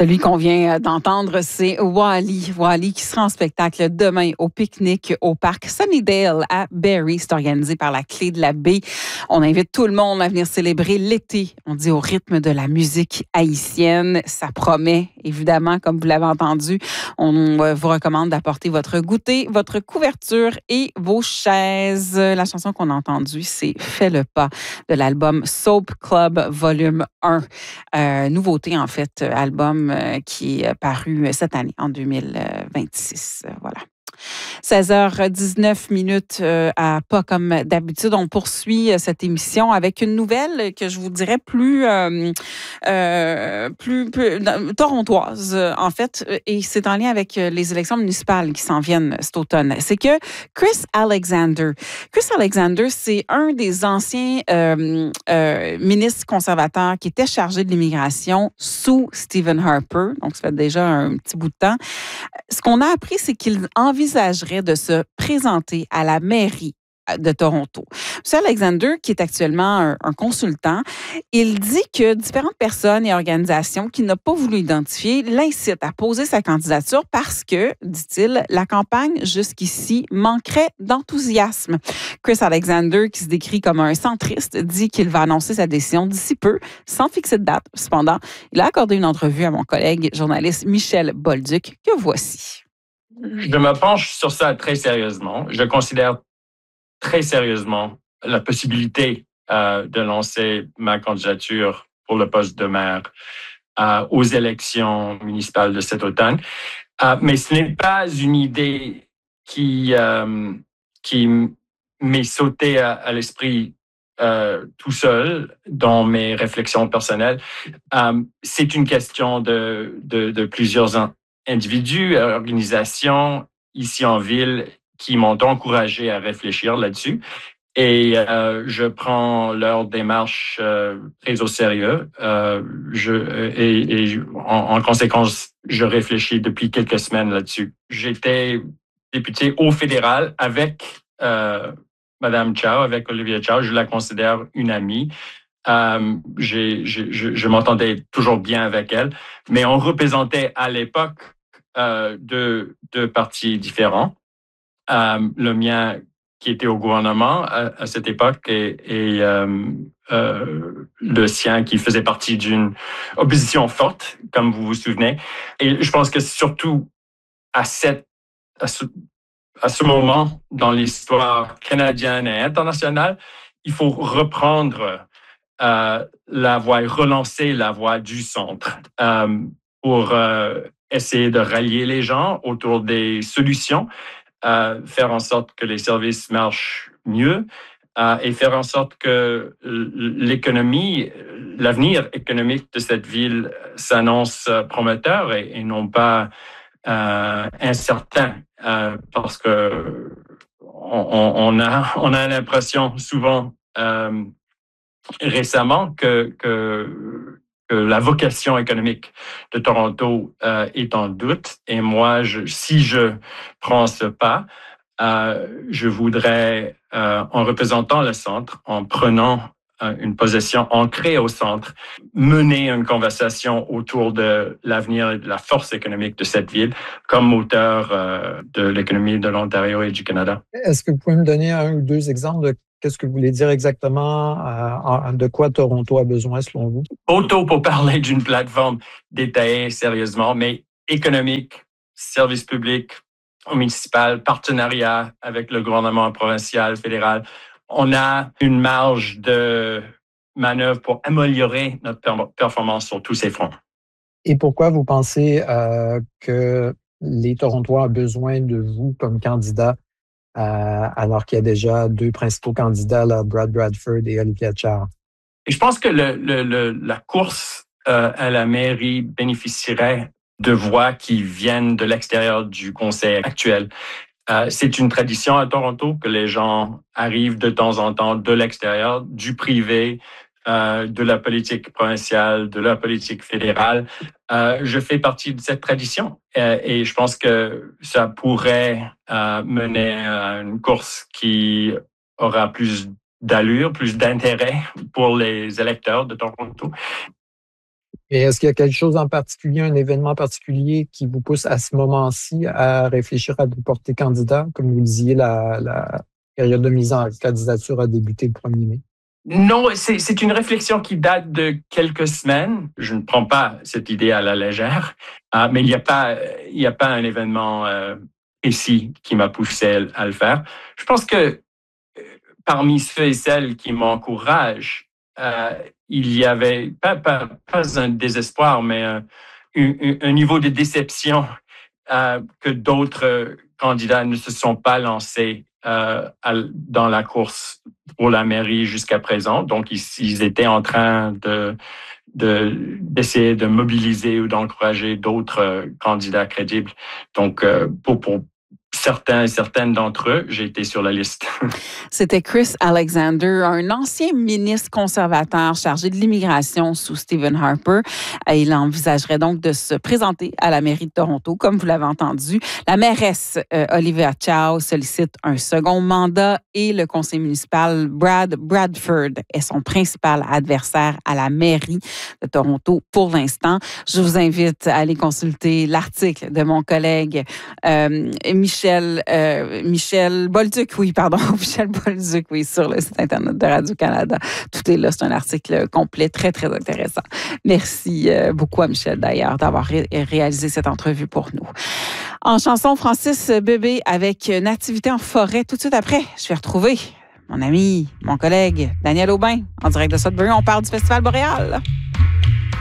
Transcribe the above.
Celui qu'on vient d'entendre, c'est Wally. Wally qui sera en spectacle demain au pique-nique au parc Sunnydale à Barrie. C'est organisé par la Clé de la Baie. On invite tout le monde à venir célébrer l'été. On dit au rythme de la musique haïtienne. Ça promet, évidemment, comme vous l'avez entendu. On vous recommande d'apporter votre goûter, votre couverture et vos chaises. La chanson qu'on a entendue, c'est Fais le pas de l'album Soap Club Volume 1. Nouveauté, en fait, album qui est paru cette année, en 2026. Voilà. 16h19 à pas comme d'habitude. On poursuit cette émission avec une nouvelle que je vous dirais plus torontoise, en fait, et c'est en lien avec les élections municipales qui s'en viennent cet automne. C'est que Chris Alexander, c'est un des anciens ministres conservateurs qui était chargé de l'immigration sous Stephen Harper, donc ça fait déjà un petit bout de temps. Ce qu'on a appris, c'est qu'il envisagerait de se présenter à la mairie de Toronto. M. Alexander, qui est actuellement un consultant, il dit que différentes personnes et organisations qu'il n'a pas voulu identifier l'incitent à poser sa candidature parce que, dit-il, la campagne jusqu'ici manquerait d'enthousiasme. Chris Alexander, qui se décrit comme un centriste, dit qu'il va annoncer sa décision d'ici peu, sans fixer de date. Cependant, il a accordé une entrevue à mon collègue journaliste Michel Bolduc, que voici. Je me penche sur ça très sérieusement. Je considère très sérieusement la possibilité de lancer ma candidature pour le poste de maire aux élections municipales de cet automne. Mais ce n'est pas une idée qui m'est sautée à l'esprit tout seul dans mes réflexions personnelles. C'est une question de plusieurs individus, organisations ici en ville qui m'ont encouragé à réfléchir là-dessus. Et je prends leur démarche très au sérieux. En conséquence, je réfléchis depuis quelques semaines là-dessus. J'étais député au fédéral avec Madame Chow, avec Olivia Chow. Je la considère une amie. Je m'entendais toujours bien avec elle, mais on représentait à l'époque deux partis différents. Le mien qui était au gouvernement à cette époque et le sien qui faisait partie d'une opposition forte, comme vous vous souvenez. Et je pense que surtout à ce moment dans l'histoire canadienne et internationale, il faut reprendre la voie, relancer la voie du centre pour essayer de rallier les gens autour des solutions, faire en sorte que les services marchent mieux et faire en sorte que l'économie, l'avenir économique de cette ville s'annonce prometteur et non pas incertain, parce que on a l'impression souvent récemment que la vocation économique de Toronto est en doute. Et moi, si je prends ce pas, je voudrais, en représentant le centre, en prenant une position ancrée au centre, mener une conversation autour de l'avenir et de la force économique de cette ville comme moteur de l'économie de l'Ontario et du Canada. Est-ce que vous pouvez me donner un ou deux exemples de qu'est-ce que vous voulez dire exactement, de quoi Toronto a besoin selon vous? Trop tôt pour parler d'une plateforme détaillée sérieusement, mais économique, service public, municipal, partenariat avec le gouvernement provincial, fédéral. On a une marge de manœuvre pour améliorer notre performance sur tous ces fronts. Et pourquoi vous pensez que les Torontois ont besoin de vous comme candidat alors qu'il y a déjà deux principaux candidats, là, Brad Bradford et Olivia Chow? Et je pense que la course à la mairie bénéficierait de voix qui viennent de l'extérieur du conseil actuel. C'est une tradition à Toronto que les gens arrivent de temps en temps de l'extérieur, du privé, de la politique provinciale, de la politique fédérale. Je fais partie de cette tradition et je pense que ça pourrait mener à une course qui aura plus d'allure, plus d'intérêt pour les électeurs de Toronto. Et est-ce qu'il y a quelque chose en particulier, un événement particulier qui vous pousse à ce moment-ci à réfléchir à vous porter candidat? Comme vous le disiez, la période de mise en candidature a débuté le 1er mai. Non, c'est une réflexion qui date de quelques semaines. Je ne prends pas cette idée à la légère, mais il n'y a pas un événement ici qui m'a poussé à le faire. Je pense que parmi ceux et celles qui m'encouragent, il y avait pas un désespoir, mais un niveau de déception que d'autres candidats ne se sont pas lancés dans la course pour la mairie jusqu'à présent. Donc, ils étaient en train d'essayer de mobiliser ou d'encourager d'autres candidats crédibles. Donc, pour certains et certaines d'entre eux, j'ai été sur la liste. C'était Chris Alexander, un ancien ministre conservateur chargé de l'immigration sous Stephen Harper. Il envisagerait donc de se présenter à la mairie de Toronto, comme vous l'avez entendu. La mairesse Olivia Chow sollicite un second mandat et le conseil municipal Brad Bradford est son principal adversaire à la mairie de Toronto pour l'instant. Je vous invite à aller consulter l'article de mon collègue Michel Bolduc, Michel Bolduc, sur le site Internet de Radio-Canada. Tout est là, c'est un article complet, très, très intéressant. Merci beaucoup à Michel, d'ailleurs, d'avoir réalisé cette entrevue pour nous. En chanson, Francis Bébé avec Nativité en forêt. Tout de suite après, je vais retrouver mon ami, mon collègue, Daniel Aubin, en direct de Sudbury. On parle du Festival Boréal.